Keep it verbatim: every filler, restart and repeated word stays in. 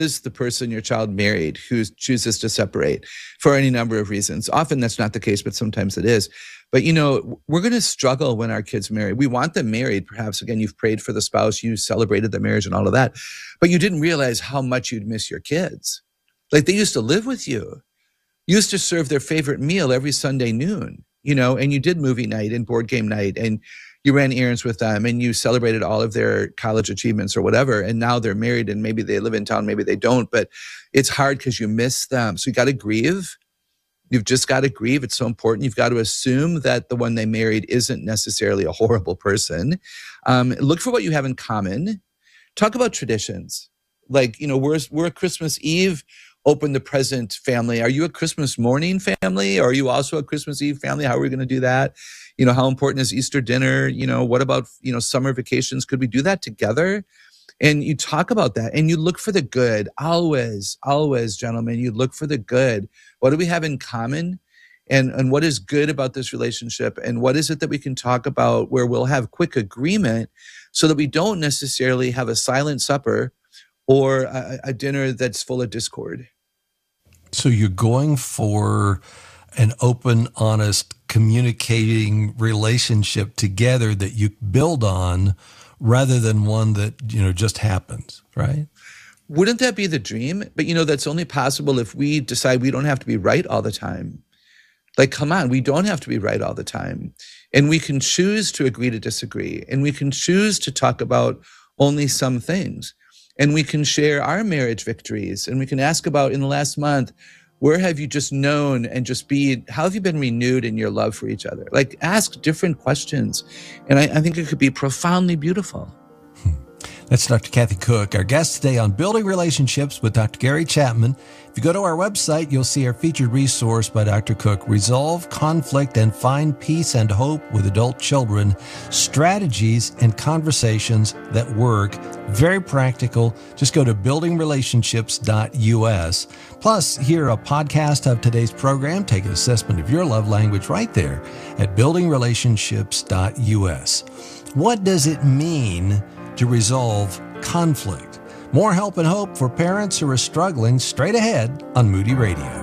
is the person your child married who chooses to separate for any number of reasons. Often that's not the case, but sometimes it is. But, you know, we're going to struggle when our kids marry. We want them married. Perhaps, again, you've prayed for the spouse, you celebrated the marriage and all of that, but you didn't realize how much you'd miss your kids. Like, they used to live with you. You used to serve their favorite meal every Sunday noon, you know, and you did movie night and board game night, and you ran errands with them, and you celebrated all of their college achievements or whatever. And now they're married, and maybe they live in town, maybe they don't, but it's hard because you miss them. So you got to grieve. You've just got to grieve. It's so important. You've got to assume that the one they married isn't necessarily a horrible person. Um, look for what you have in common. Talk about traditions. Like, you know, we're, we're a Christmas Eve open the present family. Are you a Christmas morning family? Or are you also a Christmas Eve family? How are we going to do that? You know, how important is Easter dinner? You know, what about, you know, summer vacations? Could we do that together? And you talk about that, and you look for the good. Always, always, gentlemen, you look for the good. What do we have in common? And, and what is good about this relationship? And what is it that we can talk about where we'll have quick agreement so that we don't necessarily have a silent supper or a, a dinner that's full of discord? So you're going for an open, honest, communicating relationship together that you build on, rather than one that, you know, just happens, right? Wouldn't that be the dream? But, you know, that's only possible if we decide we don't have to be right all the time. Like, come on, we don't have to be right all the time. And we can choose to agree to disagree. And we can choose to talk about only some things. And we can share our marriage victories. And we can ask about, in the last month, where have you just known and just be, how have you been renewed in your love for each other? Like, ask different questions. And I, I think it could be profoundly beautiful. That's Doctor Kathy Cook, our guest today on Building Relationships with Doctor Gary Chapman. If you go to our website, you'll see our featured resource by Doctor Cook, Resolve Conflict and Find Peace and Hope with Adult Children, Strategies and Conversations That Work. Very practical. Just go to building relationships dot U S. Plus, hear a podcast of today's program. Take an assessment of your love language right there at building relationships dot U S. What does it mean to resolve conflict? More help and hope for parents who are struggling straight ahead on Moody Radio.